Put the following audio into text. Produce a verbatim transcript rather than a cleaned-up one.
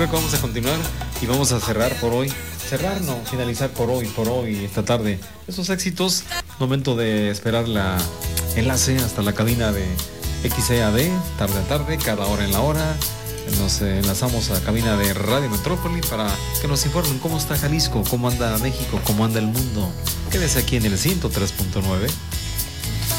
creo que vamos a continuar y vamos a cerrar por hoy. Cerrar, no, finalizar por hoy, por hoy, esta tarde. Esos éxitos, momento de esperar la enlace hasta la cabina de X E A D, tarde a tarde, cada hora en la hora. Nos eh, enlazamos a la cabina de Radio Metrópoli para que nos informen cómo está Jalisco, cómo anda México, cómo anda el mundo. Quédese aquí en el ciento tres punto nueve.